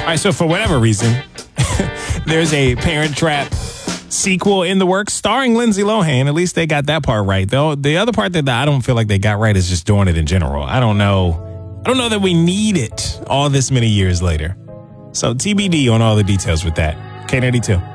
right, so for whatever reason, there's a Parent Trap sequel in the works starring Lindsay Lohan. At least they got that part right. Though the other part that I don't feel like they got right is just doing it in general. I don't know that we need it all this many years later. So TBD on all the details with that. K92.